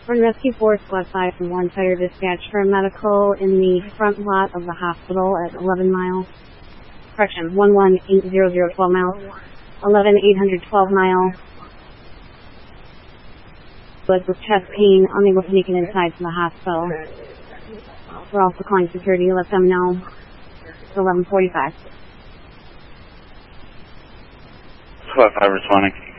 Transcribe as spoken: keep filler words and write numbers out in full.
For Rescue Force Squad five from one Fire Dispatch for a medical in the front lot of the hospital at eleven miles. Correction, one one eight zero zero twelve miles. eleven eight hundred twelve miles. Was with chest pain, unable to make it inside from the hospital. We're also calling security to let them know. It's eleven forty-five. Squad five responding.